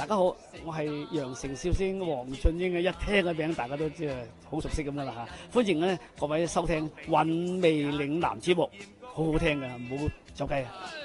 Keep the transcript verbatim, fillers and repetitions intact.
大家好，我係羊城笑星黃俊英嘅，一聽個名大家都知係好熟悉咁噶啦嚇。歡迎咧各位收聽《韻味嶺南》節目，好好聽㗎，唔好走雞啊！